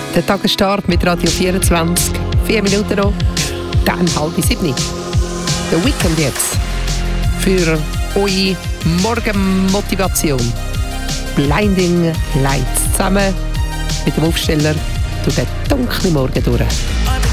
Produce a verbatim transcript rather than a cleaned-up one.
Der Tagesstart mit Radio vierundzwanzig. Vier Minuten noch, dann halb sieben. Der Weekend jetzt. Für eure Morgenmotivation. Blinding Lights zusammen mit dem Aufsteller durch den dunklen Morgen durch.